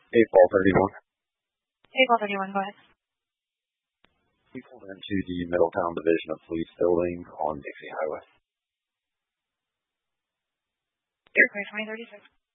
8 ball 31. 8 ball 31, go ahead. We pulled into the Middletown Division of Police building on Dixie Highway. Aircraft 2036.